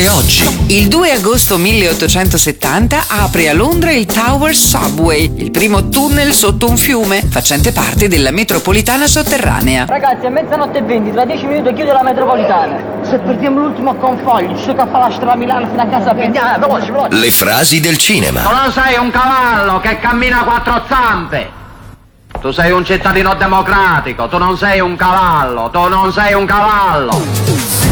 Accade oggi. Il 2 agosto 1870 apre a Londra il Tower Subway, il primo tunnel sotto un fiume, facente parte della metropolitana sotterranea. Ragazzi, è mezzanotte e 20, tra 10 minuti chiude la metropolitana. Se perdiamo l'ultimo convoglio, ci tocca fare la strada a Milano fino a casa a veloce. Le frasi del cinema. Tu non sei un cavallo che cammina a quattro zampe. Tu sei un cittadino democratico, tu non sei un cavallo, tu non sei un cavallo.